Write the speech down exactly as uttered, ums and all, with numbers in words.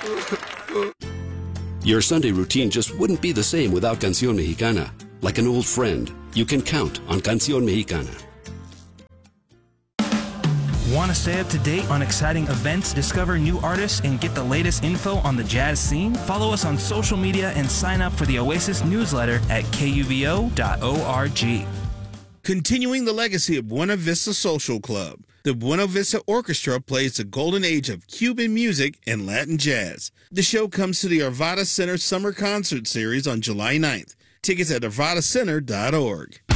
Your Sunday routine just wouldn't be the same without Canción Mexicana. Like an old friend, you can count on Canción Mexicana. Want to stay up to date on exciting events, discover new artists, and get the latest info on the jazz scene? Follow us on social media and sign up for the Oasis newsletter at K U V O dot org. Continuing the legacy of Buena Vista Social Club, the Buena Vista Orchestra plays the golden age of Cuban music and Latin jazz. The show comes to the Arvada Center Summer Concert Series on July ninth. Tickets at arvada center dot org.